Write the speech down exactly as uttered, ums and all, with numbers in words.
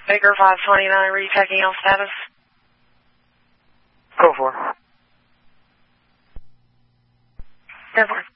Baker five twenty-nine, rechecking on status. Go for it. Go for it.